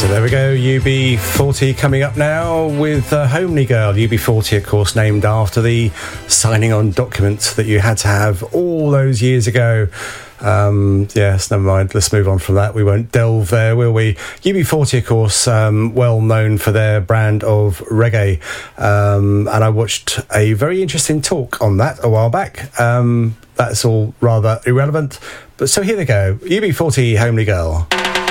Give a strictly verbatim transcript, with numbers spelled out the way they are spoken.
So there we go, U B forty coming up now with uh, Homely Girl. U B forty, of course, named after the signing on document that you had to have all those years ago. Um, yes, never mind. Let's move on from that. We won't delve there, will we? U B forty, of course, um, well known for their brand of reggae. Um, and I watched a very interesting talk on that a while back. Um, that's all rather irrelevant. But so here they go. U B forty, Homely Girl.